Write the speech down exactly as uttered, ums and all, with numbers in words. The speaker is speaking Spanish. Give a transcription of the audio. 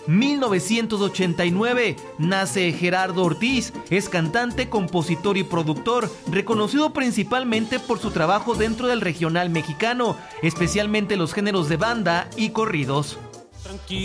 mil novecientos ochenta y nueve, nace Gerardo Ortiz. Es cantante, compositor y productor, reconocido principalmente por su trabajo dentro del regional mexicano, especialmente los géneros de banda y corridos.